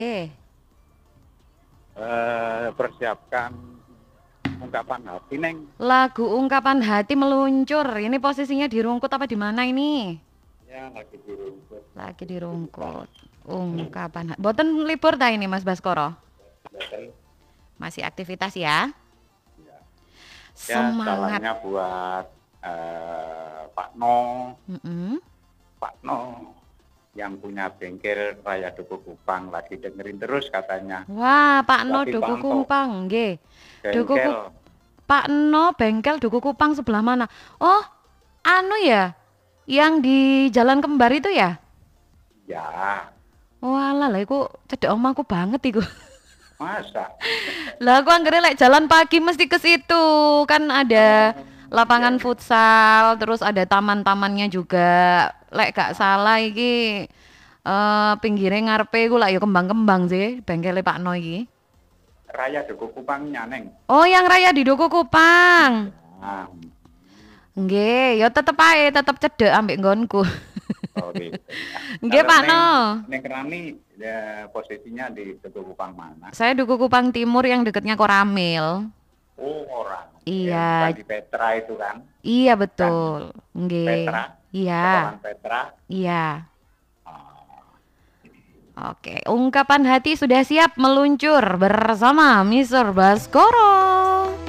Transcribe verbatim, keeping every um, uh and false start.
Eh, eh, persiapkan ungkapan hati neng. lagu ungkapan hati meluncur. Ini posisinya di rungkut apa di mana ini? Ya lagi di rumput, Lagi lagi di kesukaan. rungkut. Ungkapan hati. Boten libur ta ini Mas Baskoro? Betul. Masih aktivitas ya? Ya, ya Semangat. salamnya buat eh, Pak No, Mm-mm. Pak No yang punya bengkel Raya Duku Kupang lagi dengerin terus katanya. Wah, Pak No Lagi Duku pantau Kumpang, nggih. Duku Kup bengkel. Pak No bengkel Duku Kupang sebelah mana? Oh, anu ya, yang di Jalan Kembar itu ya? Ya, Walah, lah iku cedek omahku banget iku. masa? Lah aku anggere lek jalan pagi mesti ke situ. Kan ada Oh, iya lapangan iya. futsal, terus ada taman-tamannya juga. Lek gak Ah, salah iki eh pinggirnya ngarepe iku lak ya kembang-kembang sih, bengkele Pak No iki. Raya Duku Kupangnya neng. Oh, yang raya di Duku Kupang. Nah, Nggih, ya tetep ae, tetep cedek ambek nggonku. oh gitu ya. Nggih, Kalau Pak neng No. neng Rani ya, posisinya di Duku Kupang mana? Saya Duku Kupang Timur yang deketnya Koramil. Oh orang, ya, bukan Iya, di Petra itu kan? iya Kan betul. Nggih. Petra, Iya, sekolahan Petra. iya. Ah, Oke, ungkapan hati sudah siap meluncur bersama mister Baskoro.